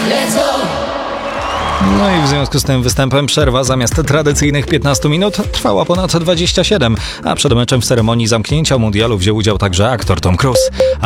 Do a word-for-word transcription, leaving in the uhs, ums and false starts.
No i w związku z tym występem przerwa zamiast tradycyjnych piętnastu minut trwała ponad dwadzieścia siedem, a przed meczem w ceremonii zamknięcia mundialu wziął udział także aktor Tom Cruise.